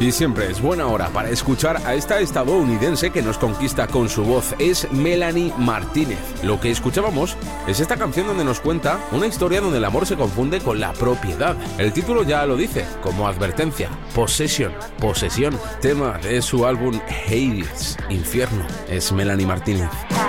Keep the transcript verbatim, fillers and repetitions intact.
Y siempre es buena hora para escuchar a esta estadounidense que nos conquista con su voz. Es Melanie Martínez. Lo que escuchábamos es esta canción donde nos cuenta una historia donde el amor se confunde con la propiedad. El título ya lo dice, como advertencia. Possession, posesión. Tema de su álbum Hades, Infierno. Es Melanie Martínez.